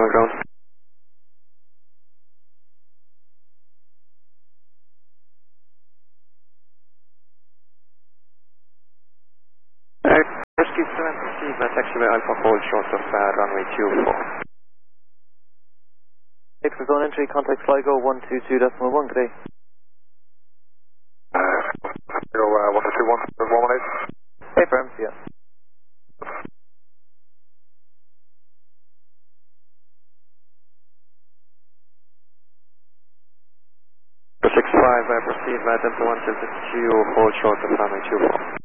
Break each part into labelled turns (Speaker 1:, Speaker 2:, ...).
Speaker 1: on ground. Rescue 7 proceed, that's actually Alpha hold short of runway 24.
Speaker 2: For zone entry, contact Sligo 122.1, good day.
Speaker 3: 121.118.
Speaker 2: Hey, firms, yeah.
Speaker 1: 65, proceed via Delta 122, hold short of runway 24.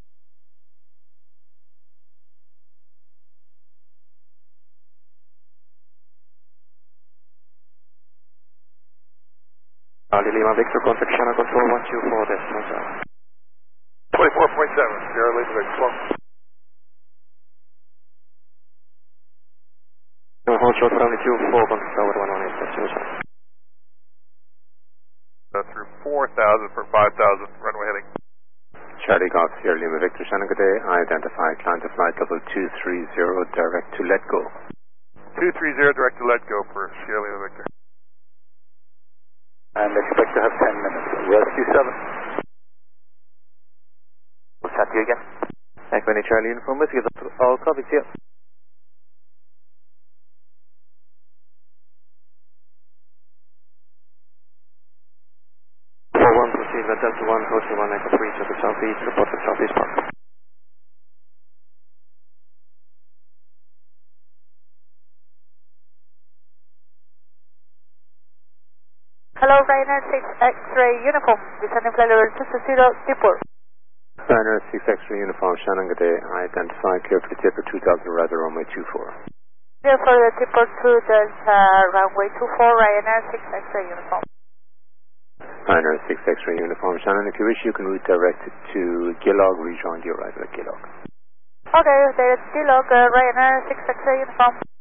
Speaker 1: Charlie Lima Victor, contact channel control 124, decimal 7.
Speaker 3: 24.7, Sierra Lima Victor.
Speaker 1: Hold short for runway 24, contact tower 118, decimal 7.
Speaker 3: Through 4,000 for 5,000, runway heading.
Speaker 4: Charlie Golf, Sierra Lima Victor, Shannon, good day. I identify climb to flight level 230, direct to let go.
Speaker 3: 230, direct to let go for Sierra Lima Victor.
Speaker 5: And expect to have 10 minutes. Rescue 7.
Speaker 2: We'll chat to you again. Echo any Charlie uniform whiskey, all copies, yeah.
Speaker 1: Proceed with Delta 1, Hotel 1, Echo 3 to the southeast, report to southeast park.
Speaker 6: Hello, Ryanair 6 X-ray uniform, descending flight level 220, Tipper.
Speaker 4: Ryanair 6 X-ray uniform, Shannon, good day. I identify clear for the Tipper 2000, rather runway 24.
Speaker 6: Clear for the Tipper 2 Delta runway 24, Ryanair 6 X-ray uniform.
Speaker 4: Ryanair 6 X-ray uniform, Shannon, if you wish you can route direct to Gillog, rejoin the arrival at Gillog.
Speaker 6: Okay, the Gillog, Ryanair 6 X-ray uniform.